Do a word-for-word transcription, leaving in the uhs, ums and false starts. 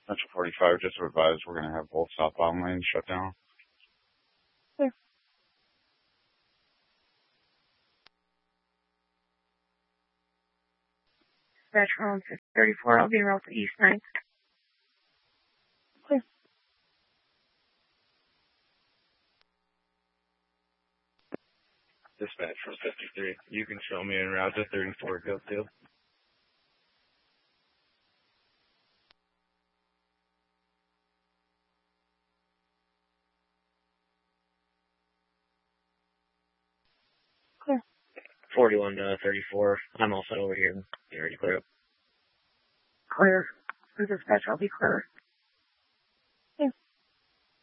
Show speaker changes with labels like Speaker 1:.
Speaker 1: Metro forty-five, just to advise, we're going to have both southbound lanes shut down.
Speaker 2: Clear. Dispatch home six thirty-four, I'll be en route to East ninth. Clear.
Speaker 3: Dispatch from fifty-three, you can show me en route to thirty-four, go to.
Speaker 2: Clear.
Speaker 3: forty-one to thirty-four, I'm all set over here. You ready to clear up?
Speaker 2: Clear. Dispatch, I'll be clear.